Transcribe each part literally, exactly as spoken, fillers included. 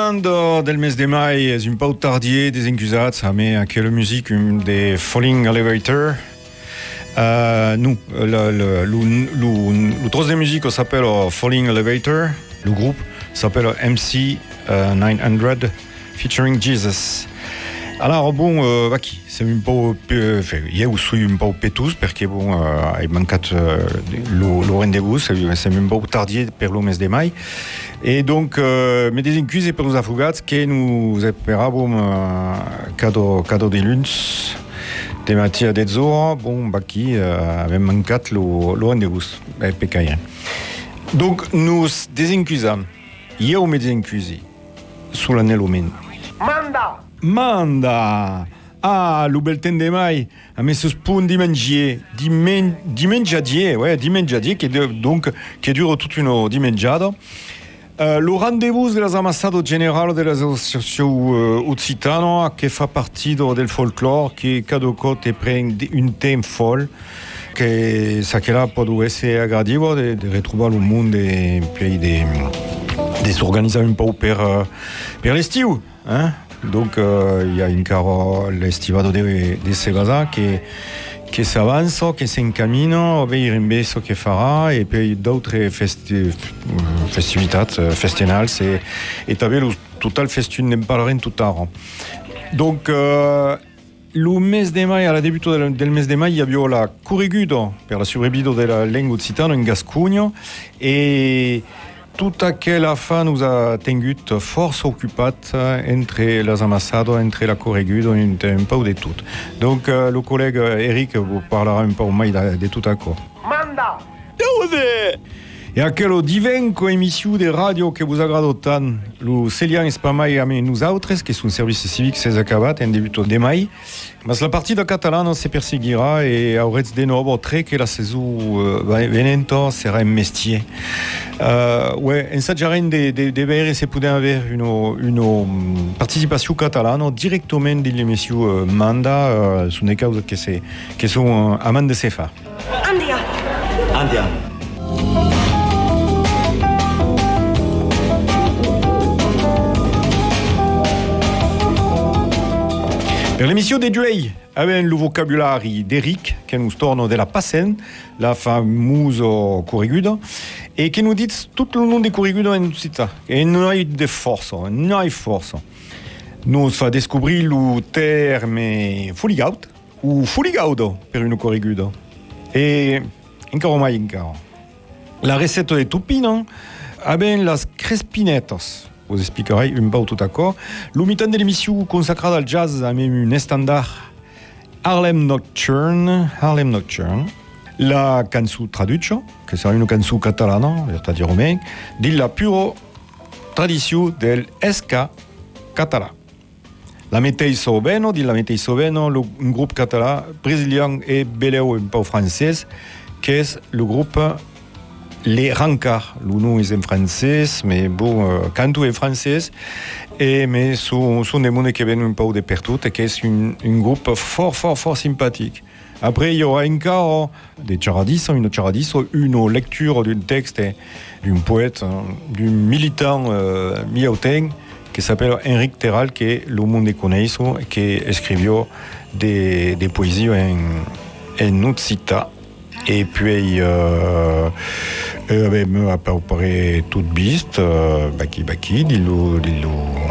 L'ascoltando del mese de mai è un po' tardier des incusats a me anche la musique de Falling Elevator. Uh, nous, le, le, le, le, le trosse de musique s'appelle Falling Elevator. Le groupe s'appelle M C uh, nine hundred featuring Jesus. Alors bon, euh, vacchi, c'est un po', euh, io sono un po' petus perché bon, euh, è mancato euh, lo, lo rendezvous, c'est un po' tardier per lo mese de mai. Et donc, euh, me desincuse per los affugats che nous esperavom uh, cado, cado de luns, de mattina de zora, bon, vacchi, uh, avem mancat lo, lo rendezvous, è peccaire. Donc, nous desincusam, io me desincusi, sull'anello men. Manda! Manda! Ah, lo bel temps de mai, a messo spun dimangier, dimen, dimangiadier, ouais, dimangiadier, che donc, che dure tutta una dimangiata. Uh, lo rendezvous de l'ammassado generale de l'associazione uh, Occitano che fa partito del folklore che cada cote prende un thème folle che sa che là può essere aggradivo de, de ritrovare un mondo e poi de, de s'organizzare un po' per, uh, per l'estiu, hein? Donc il uh, y a encore l'estivado de, de Sebasa che che si avanza, che si incammina, vedere invece che farà e poi d'autres festi- festività, festinali e, e avere tutto il festino ne parleremo tutto l'anno. Donc, uh, le mese de mai, alla debutto del, del mese de mai, abbiamo la Corrigudo per la sopravvivenza della lingua occitana in Gascogno e tutta quella fa nous a tengut force occupat entre les ammassades, entre la Corrigudo, un, un peu de tout. Donc, euh, le collègue Eric vous parlera un peu mai de, de tout à quoi. Manda! E a quello divenco émission de radio que vous agrado tant, lo Celian spamai a nous autres, che sono servizi civici se acabat en debutto de mai. Mas la partita catalana se perseguirà e aurez de nuovo tre che la saison uh, venento sarà un mestier. Uh, ouais, ensaggiarem de, de, de vedere se podem avere una, una participazione catalana direttamente dell'emissione uh, Manda, uh, su una causa che, se, che sono uh, amant de se fa. Andiamo! Andiamo! Per l'émission de Duei, avec le vocabulaire d'Eric, qui nous torne de la Passen, la fameuse Corrigudo, et qui nous dit tout le nom des Corrigudo en Occitanie. Et non a de force, non a de force. Nous fa découvrir le terme fuligaut, ou fuligaudo, per une Corrigudo. Et encore mai, encore. La recette de Tupino, avec las crespinetas. Vous expliquerez un peu tout d'accord. Le mi-temps de l'émission consacrée al jazz a même un standard Harlem Nocturne, Harlem Nocturne. La canzone traduccio, che sarà una canzone catalana, c'est-à-dire romain, della pure tradizione del ska català. La mettei so bene, di la mettei so bene, un groupe català, brésilien et beleu un peu français, che è il gruppo Les Rancars, le nom est en français, mais bon, euh, canto est français, et mais sont, sont des mondes qui viennent un peu de partout, et qui est un, un groupe fort, fort, fort sympathique. Après, il y aura encore des charadis, une charadis, une lecture d'un texte d'un poète, d'un militant euh, miautain, qui s'appelle Henrique Terral, qui est le monde connaît, qui écrivit des, des poésies en, en occitan. Et puis, euh, euh, abbiamo préparé tout bist, euh, baki baki, dillo, dillo.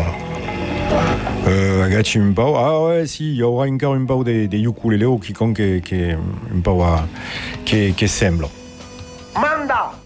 Euh, ragazzi un po', ah ouais, si, il y aura encore un po' de, de ukulele ou quiconque che, che un po' che, che sembra. Manda!